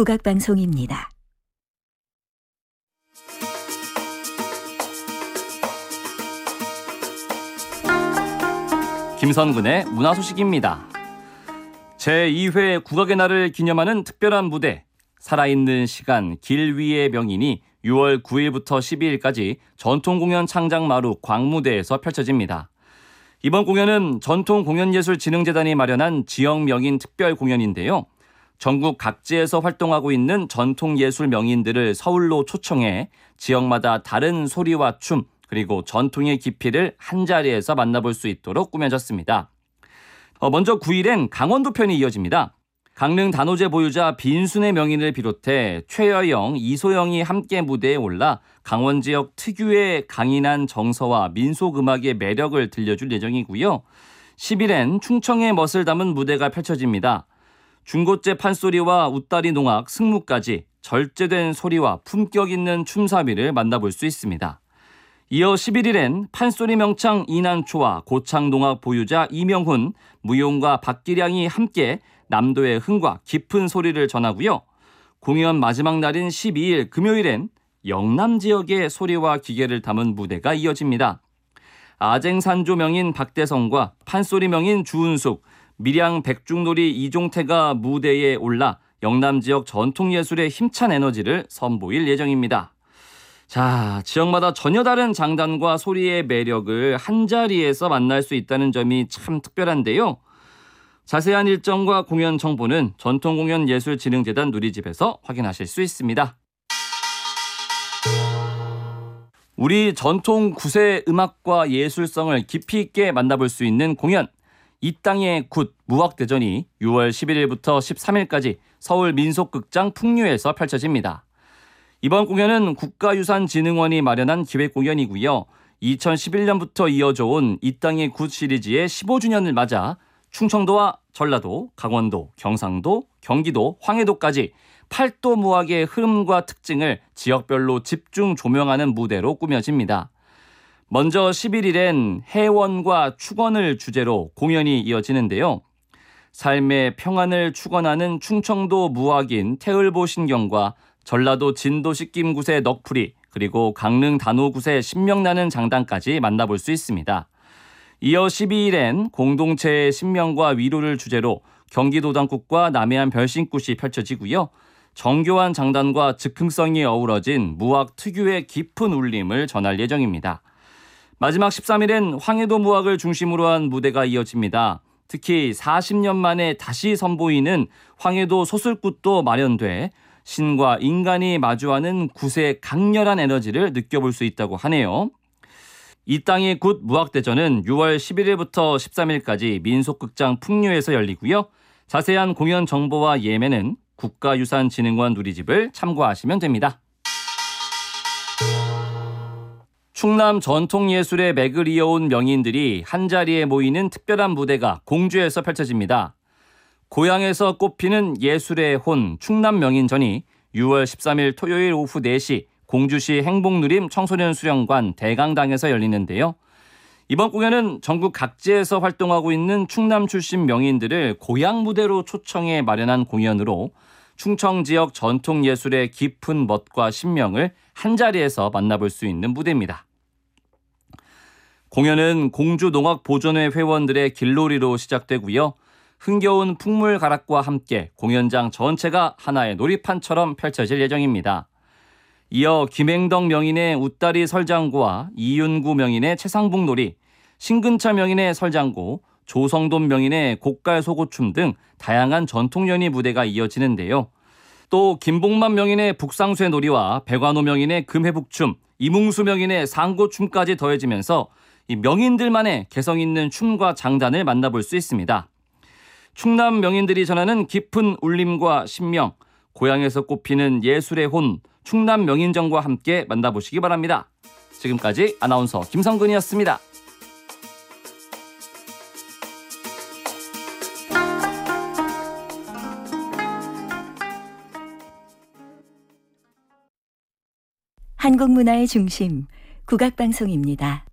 국악방송입니다. 김선근의 문화소식입니다. 제2회 국악의 날을 기념하는 특별한 무대 살아있는 시간 길 위의 명인이 6월 9일부터 12일까지 전통공연 창작마루 광무대에서 펼쳐집니다. 이번 공연은 전통공연예술진흥재단이 마련한 지역명인 특별 공연인데요. 전국 각지에서 활동하고 있는 전통예술 명인들을 서울로 초청해 지역마다 다른 소리와 춤 그리고 전통의 깊이를 한자리에서 만나볼 수 있도록 꾸며졌습니다. 먼저 9일엔 강원도 편이 이어집니다. 강릉 단오제 보유자 빈순의 명인을 비롯해 최여영, 이소영이 함께 무대에 올라 강원 지역 특유의 강인한 정서와 민속음악의 매력을 들려줄 예정이고요. 10일엔 충청의 멋을 담은 무대가 펼쳐집니다. 중고째 판소리와 웃다리 농악, 승무까지 절제된 소리와 품격 있는 춤사위를 만나볼 수 있습니다. 이어 11일엔 판소리 명창 이난초와 고창농악 보유자 이명훈, 무용가 박기량이 함께 남도의 흥과 깊은 소리를 전하고요. 공연 마지막 날인 12일 금요일엔 영남 지역의 소리와 기계를 담은 무대가 이어집니다. 아쟁산조 명인 박대성과 판소리 명인 주은숙, 밀양 백중놀이 이종태가 무대에 올라 영남 지역 전통예술의 힘찬 에너지를 선보일 예정입니다. 자, 지역마다 전혀 다른 장단과 소리의 매력을 한자리에서 만날 수 있다는 점이 참 특별한데요. 자세한 일정과 공연 정보는 전통공연예술진흥재단 누리집에서 확인하실 수 있습니다. 우리 전통 구세 음악과 예술성을 깊이 있게 만나볼 수 있는 공연 이 땅의 굿 무학대전이 6월 11일부터 13일까지 서울 민속극장 풍류에서 펼쳐집니다. 이번 공연은 국가유산진흥원이 마련한 기획공연이고요. 2011년부터 이어져 온 이 땅의 굿 시리즈의 15주년을 맞아 충청도와 전라도, 강원도, 경상도, 경기도, 황해도까지 8도 무학의 흐름과 특징을 지역별로 집중 조명하는 무대로 꾸며집니다. 먼저 11일엔 해원과 축원을 주제로 공연이 이어지는데요. 삶의 평안을 축원하는 충청도 무학인 태을보 신경과 전라도 진도 식김굿의 넋풀이 그리고 강릉 단오굿의 신명나는 장단까지 만나볼 수 있습니다. 이어 12일엔 공동체의 신명과 위로를 주제로 경기도당굿과 남해안 별신굿이 펼쳐지고요. 정교한 장단과 즉흥성이 어우러진 무학 특유의 깊은 울림을 전할 예정입니다. 마지막 13일엔 황해도 무학을 중심으로 한 무대가 이어집니다. 특히 40년 만에 다시 선보이는 황해도 소술굿도 마련돼 신과 인간이 마주하는 굿의 강렬한 에너지를 느껴볼 수 있다고 하네요. 이 땅의 굿 무학대전은 6월 11일부터 13일까지 민속극장 풍류에서 열리고요. 자세한 공연 정보와 예매는 국가유산진흥원 누리집을 참고하시면 됩니다. 충남 전통예술의 맥을 이어온 명인들이 한자리에 모이는 특별한 무대가 공주에서 펼쳐집니다. 고향에서 꽃피는 예술의 혼 충남명인전이 6월 13일 토요일 오후 4시 공주시 행복누림 청소년수련관 대강당에서 열리는데요. 이번 공연은 전국 각지에서 활동하고 있는 충남 출신 명인들을 고향 무대로 초청해 마련한 공연으로 충청 지역 전통예술의 깊은 멋과 신명을 한자리에서 만나볼 수 있는 무대입니다. 공연은 공주농악보존회 회원들의 길놀이로 시작되고요. 흥겨운 풍물가락과 함께 공연장 전체가 하나의 놀이판처럼 펼쳐질 예정입니다. 이어 김행덕 명인의 웃다리 설장구와 이윤구 명인의 채상북놀이, 신근차 명인의 설장구, 조성돈 명인의 곡갈소고춤 등 다양한 전통연희 무대가 이어지는데요. 또 김복만 명인의 북상쇠놀이와 백완호 명인의 금해북춤, 이뭉수 명인의 상고춤까지 더해지면서 이 명인들만의 개성 있는 춤과 장단을 만나볼 수 있습니다. 충남 명인들이 전하는 깊은 울림과 신명, 고향에서 꽃피는 예술의 혼, 충남 명인전과 함께 만나보시기 바랍니다. 지금까지 아나운서 김성근이었습니다. 한국 문화의 중심, 국악방송입니다.